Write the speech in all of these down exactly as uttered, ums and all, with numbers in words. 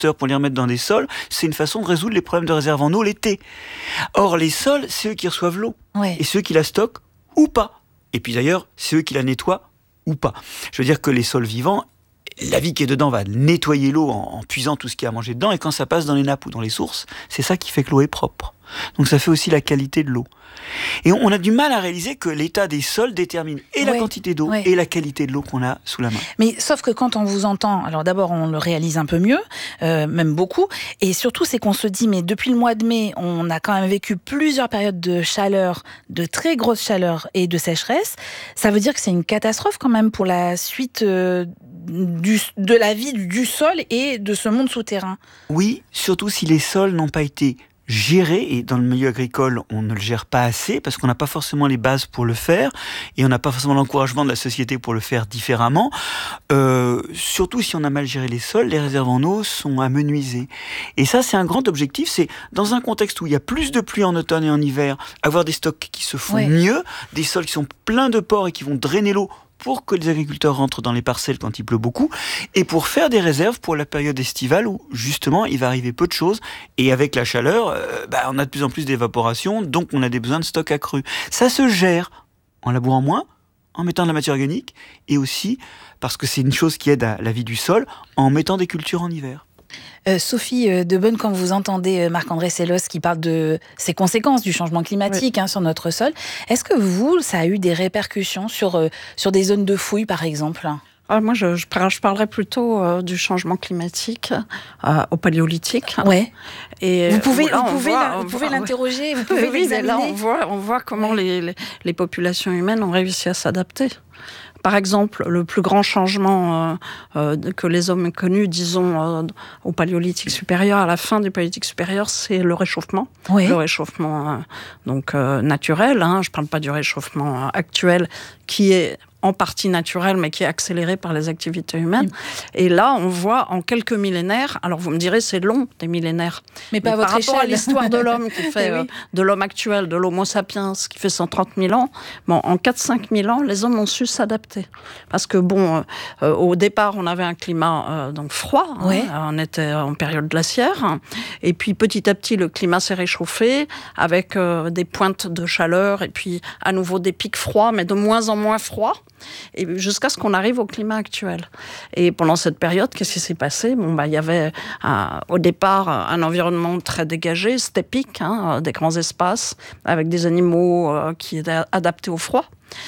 tracteurs pour les remettre dans des sols, c'est une façon de résoudre les problèmes de réserve en eau l'été. Or, les sols, c'est eux qui reçoivent l'eau. Ouais. Et c'est eux qui la stockent ou pas. Et puis d'ailleurs, c'est eux qui la nettoient ou pas. Je veux dire que les sols vivants, la vie qui est dedans va nettoyer l'eau en, en puisant tout ce qu'il y a à manger dedans, et quand ça passe dans les nappes ou dans les sources, c'est ça qui fait que l'eau est propre. Donc ça fait aussi la qualité de l'eau. Et on a du mal à réaliser que l'état des sols détermine et la ouais, quantité d'eau ouais. et la qualité de l'eau qu'on a sous la main. Mais sauf que quand on vous entend, alors d'abord on le réalise un peu mieux, euh, même beaucoup, et surtout c'est qu'on se dit, mais depuis le mois de mai, on a quand même vécu plusieurs périodes de chaleur, de très grosse chaleur et de sécheresse. Ça veut dire que c'est une catastrophe quand même pour la suite euh, du, de la vie du, du sol et de ce monde souterrain. Oui, surtout si les sols n'ont pas été gérer, et dans le milieu agricole, on ne le gère pas assez parce qu'on n'a pas forcément les bases pour le faire et on n'a pas forcément l'encouragement de la société pour le faire différemment. Euh, surtout si on a mal géré les sols, les réserves en eau sont amenuisées. Et ça, c'est un grand objectif, c'est dans un contexte où il y a plus de pluie en automne et en hiver, avoir des stocks qui se font ouais. mieux, des sols qui sont pleins de pores et qui vont drainer l'eau pour que les agriculteurs rentrent dans les parcelles quand il pleut beaucoup, et pour faire des réserves pour la période estivale où, justement, il va arriver peu de choses, et avec la chaleur, euh, bah, on a de plus en plus d'évaporation, donc on a des besoins de stock accrus. Ça se gère en labourant moins, en mettant de la matière organique, et aussi, parce que c'est une chose qui aide à la vie du sol, en mettant des cultures en hiver. Euh, Sophie euh, Debeune, quand vous entendez euh, Marc-André Sellos qui parle de ces conséquences du changement climatique oui. hein, sur notre sol, est-ce que vous, ça a eu des répercussions sur, euh, sur des zones de fouilles, par exemple ? Ah, moi, je, je, je parlerais plutôt euh, du changement climatique euh, au paléolithique. Ouais. Et vous pouvez, là, vous pouvez, voit, la, vous pouvez voit, l'interroger, vous pouvez oui, l'examiner. Là, on voit, on voit comment ouais. les, les, les populations humaines ont réussi à s'adapter. Par exemple, le plus grand changement euh, euh, que les hommes ont connu, disons, euh, au paléolithique supérieur, à la fin du paléolithique supérieur, c'est le réchauffement. Oui. Le réchauffement euh, donc, euh, naturel, hein, je ne parle pas du réchauffement euh, actuel, qui est en partie naturel, mais qui est accéléré par les activités humaines. Mmh. Et là, on voit en quelques millénaires, alors vous me direz, c'est long, des millénaires, mais, pas mais à par votre rapport échelle. à l'histoire de l'homme, qui fait, oui. euh, de l'homme actuel, de l'homo sapiens, qui fait cent trente mille ans, bon, en quatre à cinq mille ans, les hommes ont su s'adapter. Parce que, bon, euh, au départ, on avait un climat euh, donc froid, oui. hein, on était en période glaciaire, hein, et puis petit à petit, le climat s'est réchauffé, avec euh, des pointes de chaleur, et puis à nouveau des pics froids, mais de moins en moins froids. Et jusqu'à ce qu'on arrive au climat actuel. Et pendant cette période, qu'est-ce qui s'est passé ? Bon, bah, il y avait un, au départ un environnement très dégagé, steppique, hein, des grands espaces, avec des animaux euh, qui étaient adaptés au froid.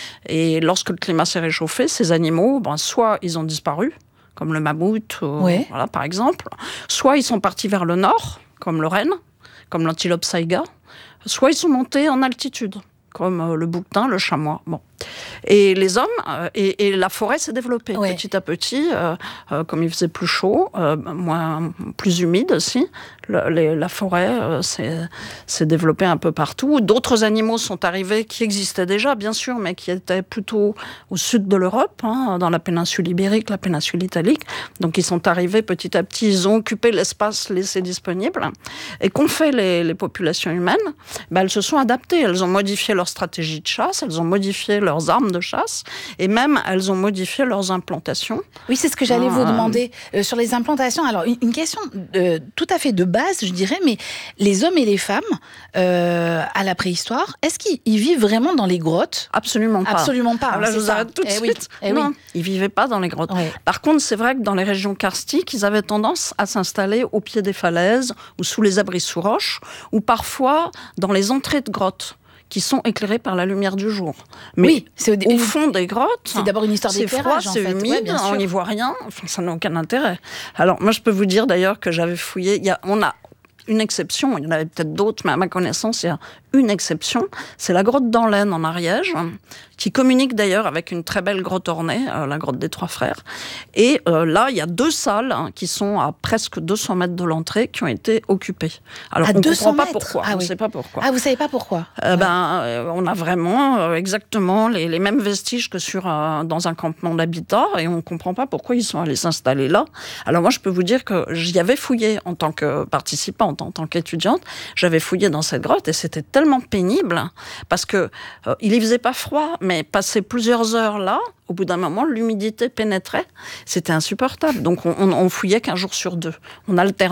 Et lorsque le climat s'est réchauffé, ces animaux, ben, soit ils ont disparu, comme le mammouth, euh, ouais. voilà, par exemple, soit ils sont partis vers le nord, comme le renne, comme l'antilope saïga, soit ils sont montés en altitude, comme euh, le bouquetin, le chamois. Bon. Et les hommes, euh, et, et la forêt s'est développée ouais. petit à petit, euh, euh, comme il faisait plus chaud, euh, moins, plus humide aussi. Le, les, la forêt euh, s'est, s'est développée un peu partout. D'autres animaux sont arrivés qui existaient déjà, bien sûr, mais qui étaient plutôt au sud de l'Europe, hein, dans la péninsule ibérique, la péninsule italique. Donc ils sont arrivés petit à petit, ils ont occupé l'espace laissé disponible. Et qu'ont fait les, les populations humaines ? Ben, elles se sont adaptées, elles ont modifié leur stratégie de chasse, elles ont modifié leurs armes de chasse, et même elles ont modifié leurs implantations. Oui, c'est ce que j'allais euh, vous demander euh, sur les implantations. Alors, une, une question euh, tout à fait de base, je dirais, mais les hommes et les femmes, euh, à la préhistoire, est-ce qu'ils ils vivent vraiment dans les grottes ? Absolument pas. Absolument pas. Alors là, je vous arrête tout de eh suite. Oui. Eh non, oui. Ils ne vivaient pas dans les grottes. Ouais. Par contre, c'est vrai que dans les régions karstiques, ils avaient tendance à s'installer au pied des falaises ou sous les abris sous roches, ou parfois dans les entrées de grottes, qui sont éclairées par la lumière du jour. Mais oui, c'est au, au fond des grottes, c'est d'abord une histoire d'éclairage, c'est froid, c'est en fait. humide, ouais, on n'y voit rien, enfin, ça n'a aucun intérêt. Alors moi, je peux vous dire d'ailleurs que j'avais fouillé, il y a, on a une exception, il y en avait peut-être d'autres, mais à ma connaissance, il y a une exception, c'est la grotte d'Anlaine en Ariège, qui communique d'ailleurs avec une très belle grotte ornée, euh, la grotte des Trois Frères. Et euh, là, il y a deux salles hein, qui sont à presque deux cents mètres de l'entrée, qui ont été occupées. Alors, à on ne comprend pas mètres. pourquoi. Ah, on ne oui. sait pas pourquoi. Ah, vous ne savez pas pourquoi euh, ouais. ben, euh, On a vraiment euh, exactement les, les mêmes vestiges que sur, euh, dans un campement d'habitat, et on ne comprend pas pourquoi ils sont allés s'installer là. Alors moi, je peux vous dire que j'y avais fouillé en tant que participante, en tant qu'étudiante, j'avais fouillé dans cette grotte, et c'était tellement tellement pénible parce que euh, il y faisait pas froid, mais passer plusieurs heures là, au bout d'un moment, l'humidité pénétrait. C'était insupportable. Donc, on, on, on fouillait qu'un jour sur deux. On alternait